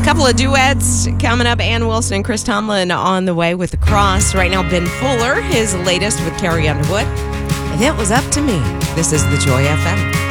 Couple of duets coming up. Ann Wilson and Chris Tomlin on the way with The Cross. Right now, Ben Fuller, his latest with Carrie Underwood. If it was up to me, this is the Joy FM.